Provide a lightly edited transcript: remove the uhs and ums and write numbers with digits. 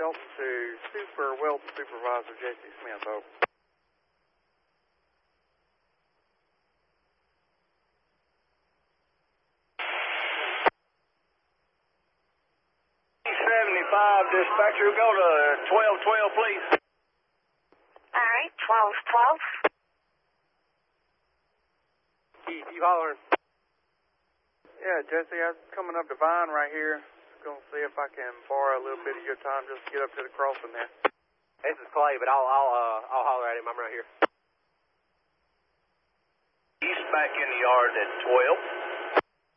Delta to Super Welding Supervisor J.C. Smith, over. 75, dispatcher, go to 1212, please. All right, 1212. Keith, you hollering? Yeah, Jesse, I'm coming up to Vine right here. Going to see if I can borrow a little bit of your time just to get up to the crossing there. This is Clay, but I'll holler at him. I'm right here. He's back in the yard at 12.